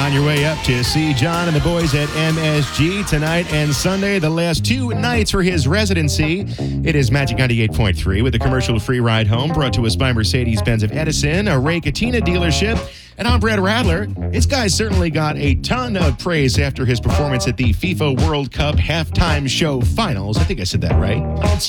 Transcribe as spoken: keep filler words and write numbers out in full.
On your way up to see John and the boys at M S G tonight and Sunday, the last two nights for his residency. It is Magic ninety-eight point three with a commercial-free ride home brought to us by Mercedes-Benz of Edison, a Ray Katina dealership. And I'm Brad Radler. This guy certainly got a ton of praise after his performance at the FIFA World Cup halftime show finals. I think I said that right.